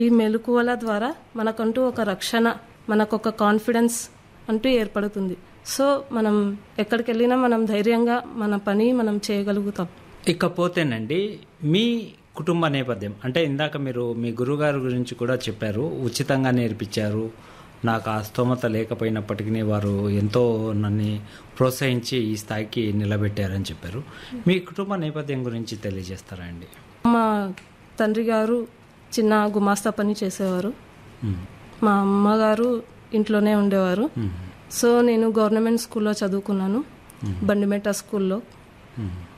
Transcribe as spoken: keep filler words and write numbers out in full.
ఈ మెలకువల ద్వారా మనకంటూ ఒక రక్షణ, మనకు ఒక కాన్ఫిడెన్స్ అంటూ ఏర్పడుతుంది. సో మనం ఎక్కడికి వెళ్ళినా మనం ధైర్యంగా మన పని మనం చేయగలుగుతాం. ఇకపోతేనండి, మీ కుటుంబ నేపథ్యం అంటే ఇందాక మీరు మీ గురుగారి గురించి కూడా చెప్పారు, ఉచితంగా నేర్పించారు, నాకు ఆ స్తోమత లేకపోయినప్పటికీ వారు ఎంతో నన్ను ప్రోత్సహించి ఈ స్థాయికి నిలబెట్టారని చెప్పారు. మీ కుటుంబ నేపథ్యం గురించి తెలియజేస్తారా అండి? మా తండ్రి గారు చిన్న గుమాస్తా పని చేసేవారు. మా అమ్మగారు ఇంట్లోనే ఉండేవారు. సో నేను గవర్నమెంట్ స్కూల్లో చదువుకున్నాను, బండిమెట్ట స్కూల్లో.